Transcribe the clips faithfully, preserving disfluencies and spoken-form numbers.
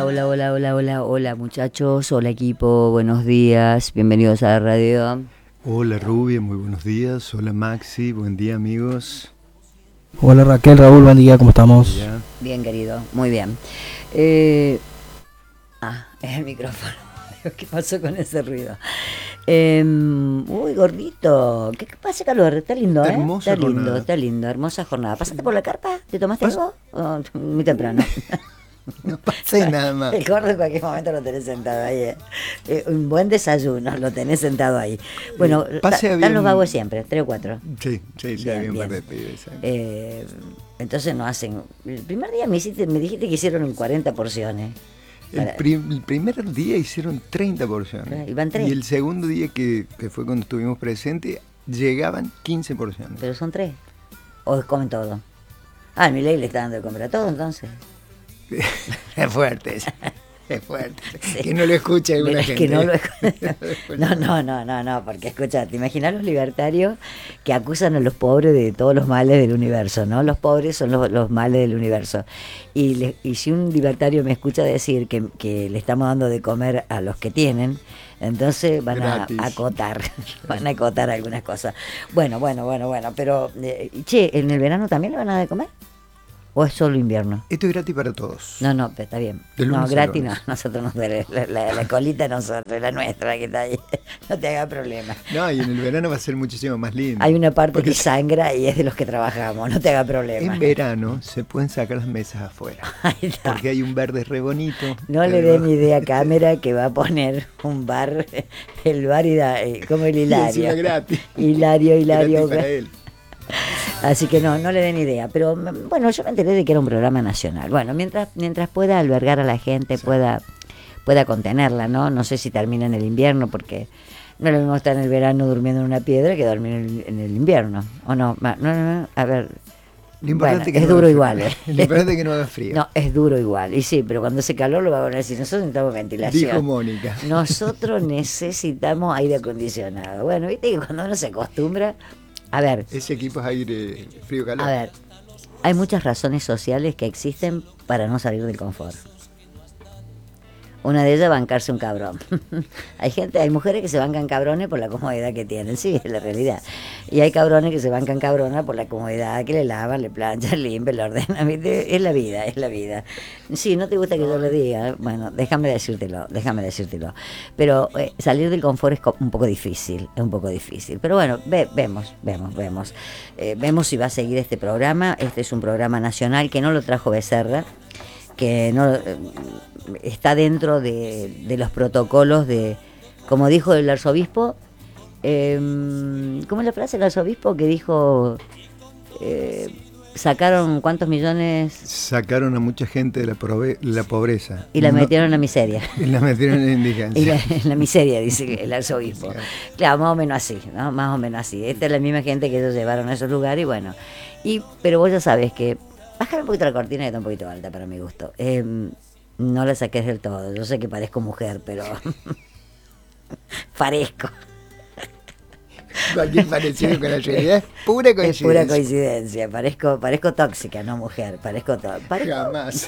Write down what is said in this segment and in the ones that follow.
Hola, hola, hola, hola, hola, hola muchachos, hola equipo, buenos días, bienvenidos a la radio. Hola Rubia, muy buenos días, hola Maxi, buen día amigos. Hola Raquel, Raúl, buen día, ¿cómo estamos? Buen día. Bien querido, muy bien. Eh... Ah, es el micrófono, ¿qué pasó con ese ruido? Eh, uy, gordito, ¿qué, qué pasa calor? Está lindo, ¿eh? Hermosa está lindo, jornada. está lindo, hermosa jornada. ¿Pasaste por la carpa? ¿Te tomaste Pas- algo? Oh, muy temprano. No pasé nada más. El gordo en cualquier momento lo tenés sentado ahí. eh. Eh, un buen desayuno, lo tenés sentado ahí. Bueno, Eh, pase ta- había están los un- vagos siempre, tres o cuatro. Sí, sí, sí, Bien, había un par bien. de pibes. ¿eh? Eh, entonces no hacen. El primer día me, hiciste, me dijiste que hicieron en cuarenta porciones. El, Para- prim- el primer día hicieron treinta porciones. Claro, iban tres. Y el segundo día que, que fue cuando estuvimos presentes, llegaban quince porciones. Pero son tres. O comen todo. Ah, el Milei le está dando de comer a todo entonces. Es fuerte eso. Es fuerte. Sí. Que no lo escuche alguna Es gente. que no lo no, no, no, no, no, porque escucha, te imaginas los libertarios que acusan a los pobres de todos los males del universo, ¿no? Los pobres son los, los males del universo. Y, le- y si un libertario me escucha decir que, que le estamos dando de comer a los que tienen, entonces van a Gratis. acotar, van a acotar algunas cosas. Bueno, bueno, bueno, bueno, pero, eh, che, ¿en el verano también le van a dar de comer? ¿O es solo invierno? Esto es gratis para todos. No, no, está bien. De No, lunes a gratis no. lunes. Nosotros nos duele. La, la, la colita nosotros, la nuestra que está ahí. No te haga problema. No, y en el verano va a ser muchísimo más lindo. Hay una parte Porque que sangra y es de los que trabajamos. No te haga problema. en verano se pueden sacar las mesas afuera. Ahí está. Porque hay un verde re bonito. No le den idea a cámara que va a poner un bar, el bar y da, eh, como el Y Hilario. encima gratis. Hilario, Hilario. Gratis para él. Así que no, no le den idea. Pero bueno, yo me enteré de que era un programa nacional. Bueno, mientras, mientras pueda albergar a la gente, Sí. pueda, pueda contenerla, ¿no? No sé si termina en el invierno, porque no es lo mismo estar en el verano durmiendo en una piedra que dormir en el, en el invierno. ¿O no? Ma- No, no, no. A ver. Lo importante Bueno, que es no duro haga igual. frío. ¿eh? Lo importante es que no haga frío. No, es duro igual. Y sí, pero cuando hace calor lo va a poner así. Nosotros necesitamos ventilación. Dijo Mónica. Nosotros necesitamos aire acondicionado. Bueno, viste que cuando uno se acostumbra. A ver, Ese equipo es aire frío calor. a ver, hay muchas razones sociales que existen para no salir del confort. Una de ellas, bancarse un cabrón. Hay gente, hay mujeres que se bancan cabrones por la comodidad que tienen, sí, es la realidad. Y hay cabrones que se bancan cabronas por la comodidad que le lavan, le planchan, limpian, le ordenan. ¿Viste? Es la vida, es la vida. Sí, no te gusta que yo lo diga, bueno, déjame decírtelo, déjame decírtelo. Pero eh, salir del confort es co- un poco difícil, es un poco difícil. Pero bueno, ve- vemos, vemos, vemos. Eh, vemos si va a seguir este programa. Este es un programa nacional que no lo trajo Becerra, que no eh, está dentro de, de los protocolos de, como dijo el arzobispo, eh, ¿cómo es la frase del arzobispo que dijo, eh, sacaron cuántos millones Sacaron a mucha gente de la, prove- la pobreza. y la No- metieron en la miseria? Y la metieron en Y la, indigencia. en la miseria, dice el arzobispo. Claro, más o menos así, ¿no? Más o menos así. Esta es la misma gente que ellos llevaron a esos lugares y bueno. Y, pero vos ya sabes que, bajar un poquito la cortina que está un poquito alta para mi gusto. Eh, no la saques del todo. Yo sé que parezco mujer, pero parezco. Cualquier parecido con la realidad es pura Es coincidencia. pura coincidencia. Parezco, parezco tóxica, no mujer. Parezco to- parezco- Jamás.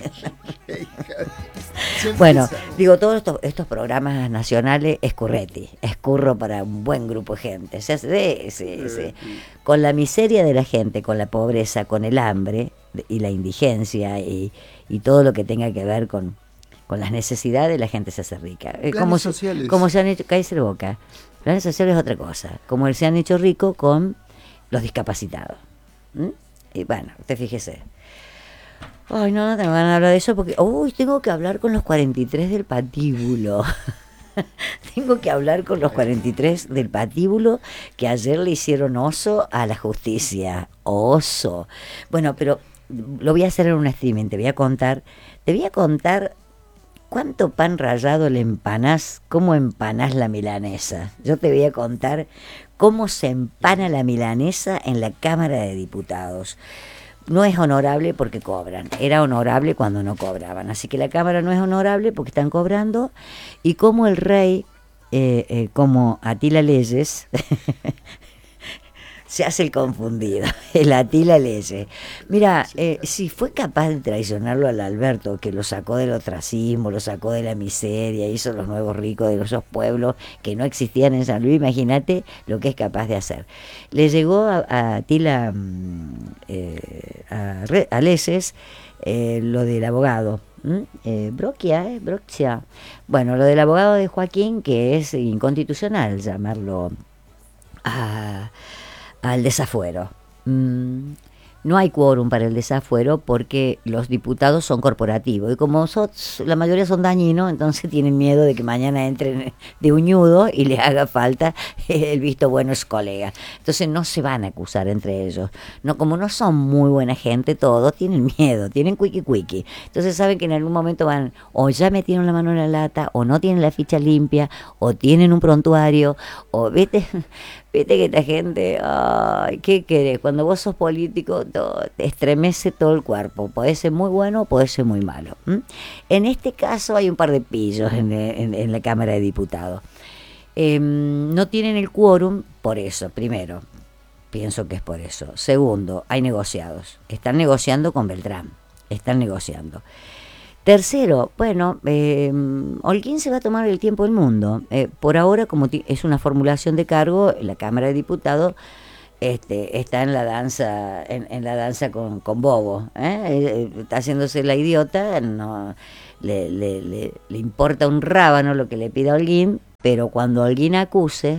Siempre Bueno, sabe. digo, todos estos, estos programas nacionales es curreti, es curro para un buen grupo de gente. Se hace de- sí, sí. Con la miseria de la gente, con la pobreza, con el hambre y la indigencia y, y todo lo que tenga que ver con, con las necesidades, la gente se hace rica. Eh, Planes como, se- sociales. como se han hecho, cállese la boca. Planes sociales es otra cosa. Como se han hecho rico con los discapacitados. ¿Mm? Y bueno, usted fíjese. Ay, no, no tengo ganas de hablar de eso porque, uy, tengo que hablar con los cuarenta y tres del patíbulo. Tengo que hablar con los cuarenta y tres del patíbulo que ayer le hicieron oso a la justicia. Oso. Bueno, pero lo voy a hacer en un streaming, te voy a contar, te voy a contar cuánto pan rallado le empanás, cómo empanás la milanesa. Yo te voy a contar cómo se empana la milanesa en la Cámara de Diputados. No es honorable porque cobran, era honorable cuando no cobraban, así que la Cámara no es honorable porque están cobrando, y como el rey, eh, eh, como Atila Leyes, se hace el confundido, el Atila Leyes. Mira, eh, si fue capaz de traicionarlo al Alberto, que lo sacó del ostracismo, lo sacó de la miseria, hizo los nuevos ricos de esos pueblos que no existían en San Luis, imagínate lo que es capaz de hacer. Le llegó a, a Atila, eh, a, a Leyes, eh, lo del abogado. ¿Mm? Eh, Broquia, eh, Broquia. Bueno, lo del abogado de Joaquín, que es inconstitucional llamarlo a, al desafuero. Mm, no hay quórum para el desafuero porque los diputados son corporativos y como son, la mayoría son dañinos, entonces tienen miedo de que mañana entren de uñudo y les haga falta el visto bueno es colega. Entonces no se van a acusar entre ellos. No, como no son muy buena gente todos, tienen miedo, tienen cuiqui cuiqui. Entonces saben que en algún momento van, o ya metieron la mano en la lata, o no tienen la ficha limpia, o tienen un prontuario, o vete... Viste que esta gente, ay, ¿qué querés? Cuando vos sos político, todo, te estremece todo el cuerpo. Podés ser muy bueno o podés ser muy malo. ¿Mm? En este caso hay un par de pillos en, en, en la Cámara de Diputados. Eh, no tienen el quórum por eso, primero. Pienso que es por eso. Segundo, hay negociados. Están negociando con Beltrán. Están negociando. Tercero, bueno, eh, Holguín se va a tomar el tiempo del mundo. Eh, por ahora, como t- es una formulación de cargo, la Cámara de Diputados este, está en la danza, en, en la danza con, con Bobo. ¿eh? Eh, está haciéndose la idiota, no le, le, le, le importa un rábano lo que le pida Holguín, pero cuando Holguín acuse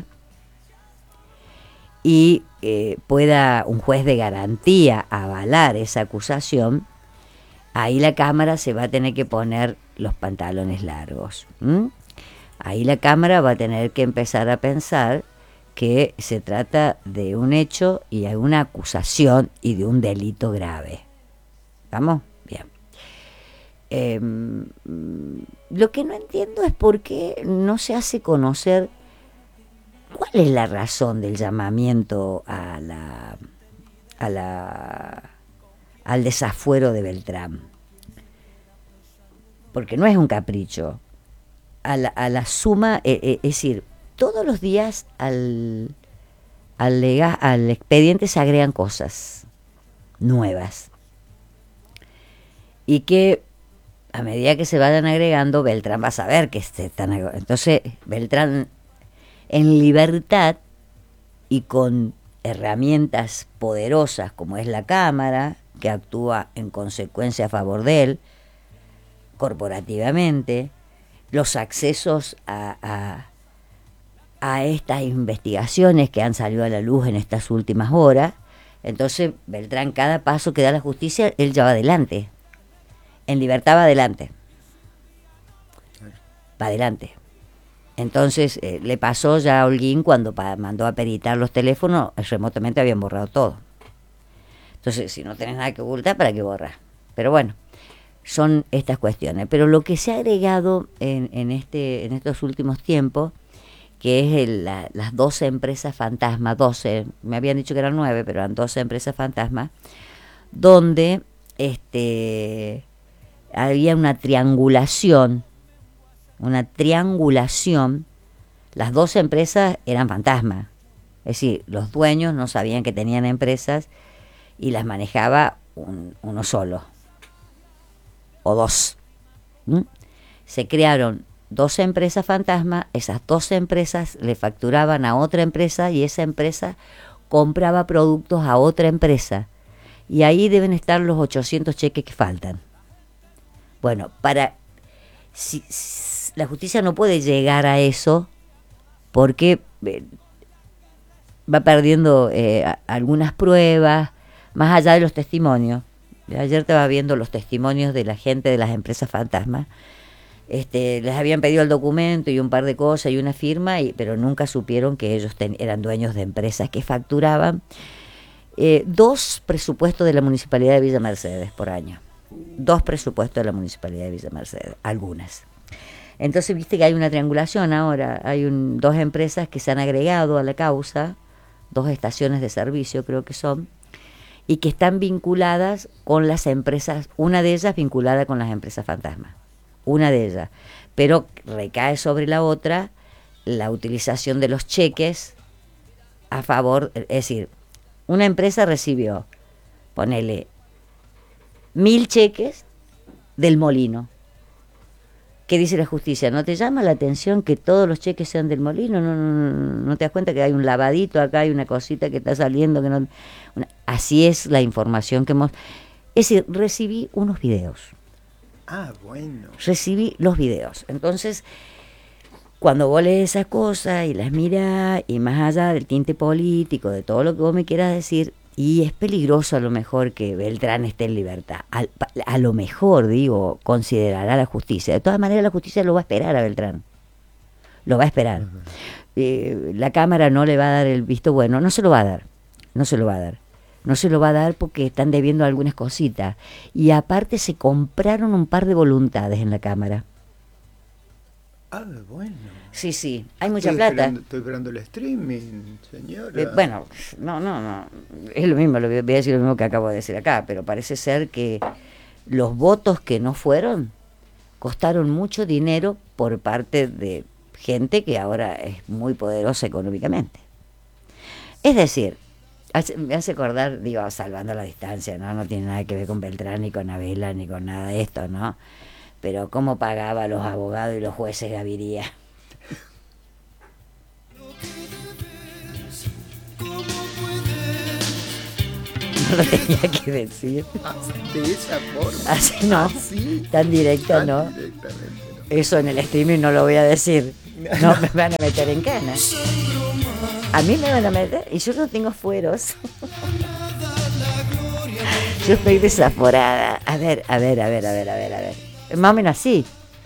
y eh, pueda un juez de garantía avalar esa acusación, ahí la Cámara se va a tener que poner los pantalones largos. ¿m? Ahí la Cámara va a tener que empezar a pensar que se trata de un hecho y de una acusación y de un delito grave. ¿Vamos? Bien. Eh, lo que no entiendo es por qué no se hace conocer cuál es la razón del llamamiento a la... a la al desafuero de Beltrán, porque no es un capricho, a la, a la suma, eh, eh, es decir, todos los días al, al, lega, al expediente se agregan cosas nuevas, y que a medida que se vayan agregando, Beltrán va a saber que se están agregando. Entonces, Beltrán, en libertad y con herramientas poderosas como es la Cámara, que actúa en consecuencia a favor de él, corporativamente, los accesos a, a, a estas investigaciones que han salido a la luz en estas últimas horas. Entonces Beltrán, cada paso que da la justicia, él ya va adelante, en libertad va adelante, va adelante. Entonces eh, le pasó ya a Holguín cuando pa, mandó a peritar los teléfonos, remotamente habían borrado todo. Entonces, si no tenés nada que ocultar, ¿para qué borras? Pero bueno, son estas cuestiones. Pero lo que se ha agregado en, en, este, en estos últimos tiempos, que es el, la, las doce empresas fantasmas, doce, me habían dicho que eran nueve, pero eran doce empresas fantasmas, donde este, había una triangulación, una triangulación, las doce empresas eran fantasmas. Es decir, los dueños no sabían que tenían empresas y las manejaba un, uno solo o dos. ¿Mm? Se crearon dos empresas fantasma, esas dos empresas le facturaban a otra empresa y esa empresa compraba productos a otra empresa y ahí deben estar los ochocientos cheques que faltan. Bueno, para si, si, la justicia no puede llegar a eso porque eh, va perdiendo eh, a, algunas pruebas, más allá de los testimonios. Ayer estaba viendo los testimonios de la gente de las empresas fantasmas. Este, les habían pedido el documento y un par de cosas y una firma, y, pero nunca supieron que ellos ten, eran dueños de empresas que facturaban eh, dos presupuestos de la Municipalidad de Villa Mercedes por año. Dos presupuestos de la Municipalidad de Villa Mercedes, algunas. Entonces viste que hay una triangulación ahora, hay un, dos empresas que se han agregado a la causa, dos estaciones de servicio creo que son, y que están vinculadas con las empresas, una de ellas vinculada con las empresas fantasmas, una de ellas, pero recae sobre la otra la utilización de los cheques a favor, es decir, una empresa recibió, ponele, mil cheques del Molino. ¿Qué dice la justicia? ¿No te llama la atención que todos los cheques sean del Molino? ¿No, no, no, no te das cuenta que hay un lavadito acá, hay una cosita que está saliendo? Que no, una, así es la información que hemos... Es decir, recibí unos videos. Ah, bueno. Recibí los videos. Entonces, cuando vos lees esas cosas y las mirás, y más allá del tinte político, de todo lo que vos me quieras decir, y es peligroso a lo mejor que Beltrán esté en libertad. A, a lo mejor, digo, considerará la justicia. De todas maneras, la justicia lo va a esperar a Beltrán. Lo va a esperar. Uh-huh. Eh, la Cámara no le va a dar el visto bueno. No se lo va a dar. No se lo va a dar. No se lo va a dar porque están debiendo algunas cositas. Y aparte se compraron un par de voluntades en la Cámara. Ah, bueno. Sí, sí, hay mucha estoy plata. Esperando, estoy esperando el streaming, señora. Eh, bueno, no, no, no. Es lo mismo, lo voy a decir lo mismo que acabo de decir acá, pero parece ser que los votos que no fueron costaron mucho dinero por parte de gente que ahora es muy poderosa económicamente. Es decir, hace, me hace acordar, digo, salvando la distancia, ¿no? No tiene nada que ver con Beltrán, ni con Abela, ni con nada de esto, ¿no? Pero cómo pagaba a los abogados y los jueces Gaviria. No lo tenía que decir. De esa forma. Así no. ¿Así? Tan directa, ¿no? Directamente, no. Eso en el streaming no lo voy a decir. No me van a meter en cana. A mí me van a meter y yo no tengo fueros. Yo estoy desaforada. A ver, a ver, a ver, a ver, a ver, a ver. Más o menos así.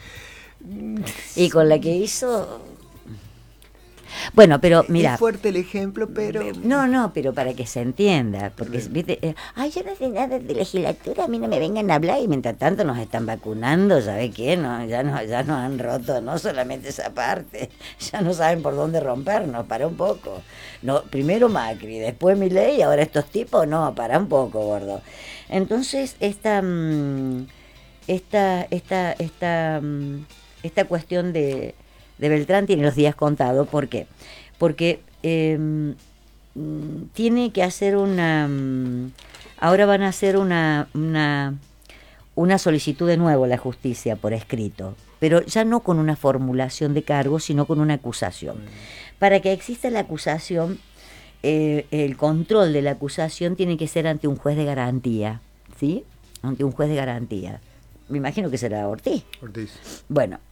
Y con la que hizo... Bueno, pero mira... Es fuerte el ejemplo, pero... No, no, pero para que se entienda. Porque, viste, eh, ay, yo no sé nada de legislatura, a mí no me vengan a hablar. Y mientras tanto nos están vacunando, ¿sabe qué? No, ya, no, ya nos han roto no solamente esa parte. Ya no saben por dónde rompernos, para un poco. No, primero Macri, después Milei, y ahora estos tipos, no, para un poco, gordo. Entonces, esta... Mmm, esta, esta, esta, esta cuestión de... de Beltrán tiene los días contados. ¿Por qué? Porque eh, tiene que hacer una... Ahora van a hacer una, una, una solicitud de nuevo a la justicia por escrito, pero ya no con una formulación de cargo, sino con una acusación. Para que exista la acusación, eh, el control de la acusación tiene que ser ante un juez de garantía, ¿sí? Ante un juez de garantía. Me imagino que será Ortiz. Ortiz. Bueno.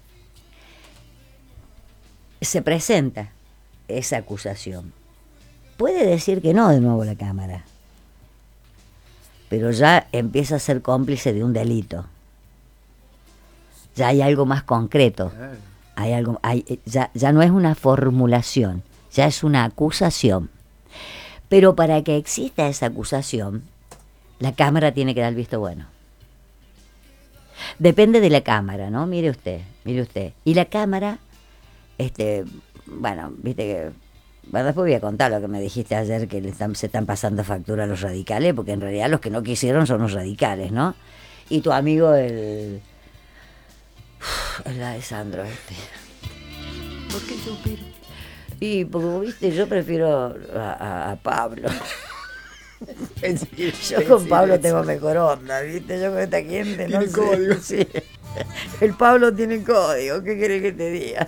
Se presenta esa acusación. Puede decir que no de nuevo la Cámara, pero ya empieza a ser cómplice de un delito. Ya hay algo más concreto. Hay algo, hay, ya, ya no es una formulación, ya es una acusación. Pero para que exista esa acusación, la Cámara tiene que dar el visto bueno. Depende de la Cámara, ¿no? Mire usted, mire usted. Y la Cámara... Este, bueno, viste que... Bueno, después voy a contar lo que me dijiste ayer, que le están, se están pasando factura a los radicales, porque en realidad los que no quisieron son los radicales, ¿no? Y tu amigo, el... Uf, el Alessandro, este. ¿Por qué suspiro? Y porque, viste, yo prefiero a, a, a Pablo. Yo con Pablo tengo mejor onda, ¿viste? Yo con esta gente no sé. Código. Sí. El Pablo tiene código, ¿qué querés que te diga?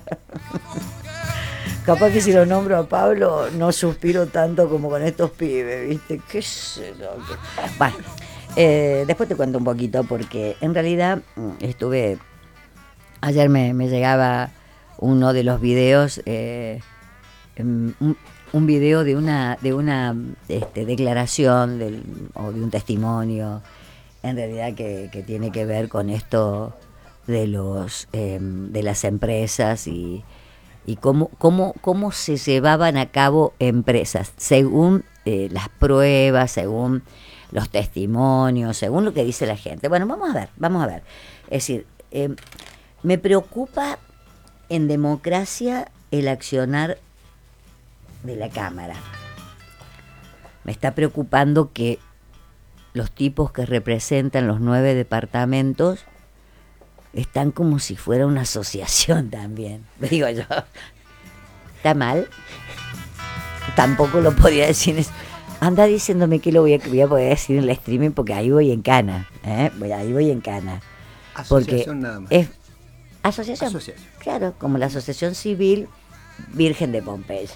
Capaz que si lo nombro a Pablo no suspiro tanto como con estos pibes, ¿viste? ¿Qué sé yo? Bueno, eh, después te cuento un poquito porque en realidad estuve... Ayer me, me llegaba uno de los videos, eh, un, un video de una de una este, declaración del, o de un testimonio, en realidad que, que tiene que ver con esto de los eh, de las empresas y, y cómo, cómo, cómo se llevaban a cabo empresas, según eh, las pruebas, según los testimonios, según lo que dice la gente. Bueno, vamos a ver, vamos a ver. Es decir, eh, me preocupa en democracia el accionar de la Cámara. Me está preocupando que los tipos que representan los nueve departamentos están como si fuera una asociación también. Digo yo, ¿está mal? Tampoco lo podía decir. anda diciéndome que lo voy a, voy a poder decir en el streaming porque ahí voy en cana, ¿eh? Voy, ahí voy en cana. Porque Asociación nada más. es asociación. Asociación. Claro, como la Asociación Civil Virgen de Pompeya.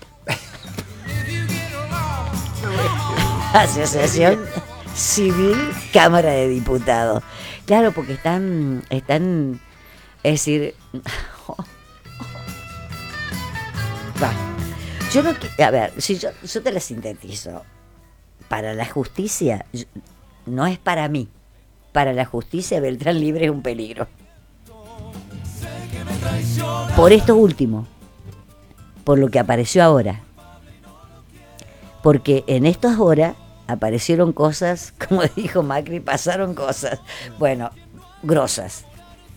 Asociación Civil Cámara de Diputados. Claro, porque están, están, es decir, va. Yo no, a ver, si yo, yo te la sintetizo, para la justicia, yo, no es para mí, para la justicia Beltrán Libre es un peligro. Por esto último, por lo que apareció ahora, porque en estas horas aparecieron cosas, como dijo Macri, pasaron cosas, bueno, grosas,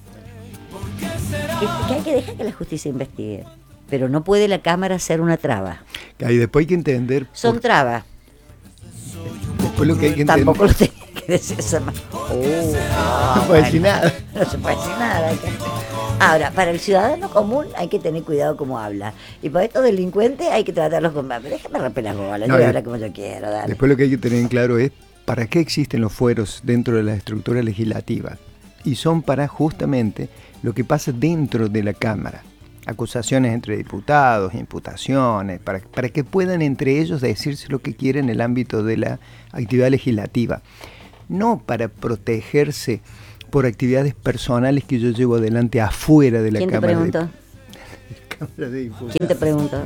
que, que hay que dejar que la justicia investigue. Pero no puede la Cámara ser una traba. Y después hay que entender... Son por... trabas. Después lo que hay que entender... Tampoco lo tenía que decir esa más. Oh, no puede decir nada. No se puede decir nada. Ahora, para el ciudadano común hay que tener cuidado cómo habla. Y para estos delincuentes hay que tratarlos con... Déjame romper las bolas, no, yo voy a hablar como yo quiero. Dale. Después lo que hay que tener en claro es para qué existen los fueros dentro de la estructura legislativa. Y son para justamente lo que pasa dentro de la Cámara. Acusaciones entre diputados, imputaciones, para, para que puedan entre ellos decirse lo que quieren en el ámbito de la actividad legislativa. No para protegerse por actividades personales que yo llevo adelante afuera de la ¿Quién Cámara te preguntó? de, Cámara de Diputados. ¿Quién te preguntó?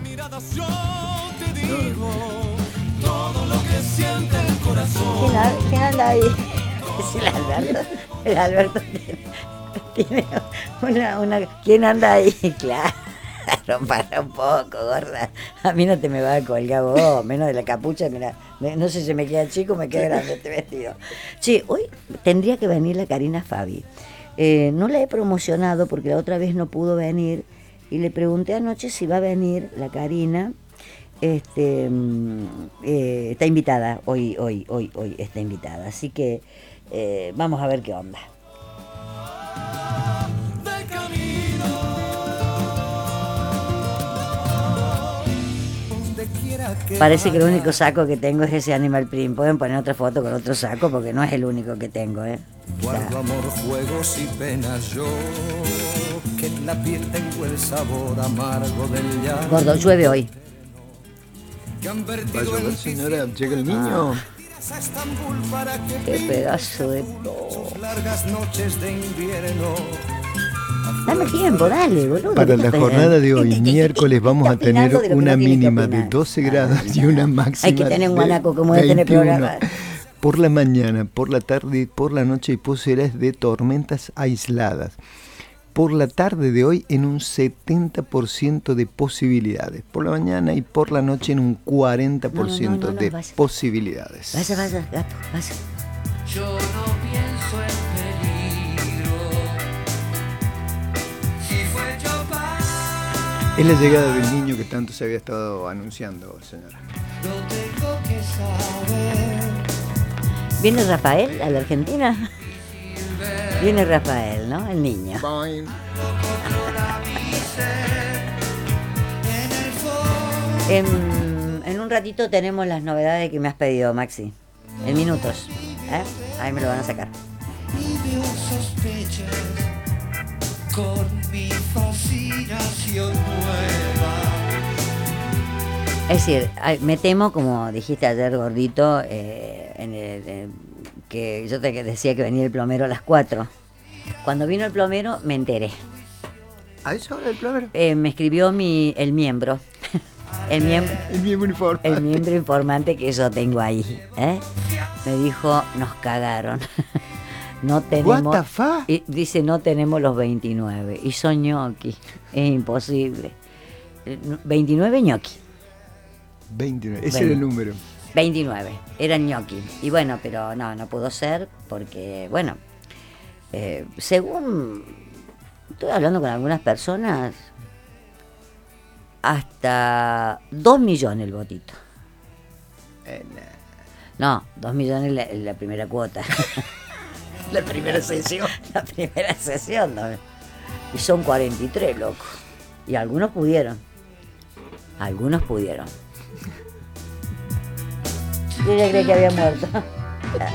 ¿Quién, ¿Quién anda ahí? Es el Alberto. El Alberto tiene, tiene una, una... ¿Quién anda ahí? Claro. Para un poco, gorda. A mí no te me va a colgar vos, menos de la capucha, mira, no sé si me queda chico o me queda grande este vestido. Sí, hoy tendría que venir la Karina Fabi. Eh, no la he promocionado porque la otra vez no pudo venir y le pregunté anoche si va a venir la Karina. Este, eh, está invitada, hoy, hoy, hoy, hoy está invitada. Así que eh, vamos a ver qué onda. Parece que el único saco que tengo es ese Animal Print. Pueden poner otra foto con otro saco porque no es el único que tengo, ¿eh? Guardo amor, juegos y penas yo, que en la piel tengo el sabor amargo del llanto. Gordo, llueve hoy. Vaya, señora, llega el niño. Ah. Qué pedazo de... Largas noches de invierno. Dame tiempo, dale, boludo. Para la jornada de hoy, miércoles, vamos a tener una mínima de doce grados y una máxima Hay que tener un guanaco como de de tener programa. Por la mañana, por la tarde, por la noche y posibilidades de tormentas aisladas. Por la tarde de hoy en un setenta por ciento de posibilidades. Por la mañana y por la noche en un cuarenta por ciento no, no, no, no, de vaya. posibilidades. Vaya, vaya, gato, vaya. Yo no pienso en peligro. Si fue yo para... Es la llegada del niño que tanto se había estado anunciando, señora. Lo tengo que saber. ¿Viene Rafael a la Argentina? Viene Rafael, ¿no? El niño. En, en un ratito tenemos las novedades que me has pedido, Maxi. En minutos. ¿Eh? Ahí me lo van a sacar. Y veo sospechas con mi fascinación nueva. Es decir, me temo, como dijiste ayer, gordito, eh, en el, en, que yo te decía que venía el plomero a las cuatro. Cuando vino el plomero me enteré. ¿A eso hora el plomero? Eh, me escribió mi el miembro. El miembro, el miembro informante. El miembro informante que yo tengo ahí. ¿eh? Me dijo, nos cagaron. No tenemos. What the fuck? Y dice, no tenemos los veintinueve. Y son ñoqui. Es imposible. veintinueve ñoqui. veintinueve, ese era el número. veintinueve, eran ñoqui. Y bueno, pero no, no pudo ser porque, bueno, eh, según estoy hablando con algunas personas, hasta dos millones el votito. Eh, nah. No, dos millones la, la primera cuota. La primera sesión. La primera sesión, ¿no? Y son cuarenta y tres, loco. Y algunos pudieron. Algunos pudieron. Y ella creía que había muerto.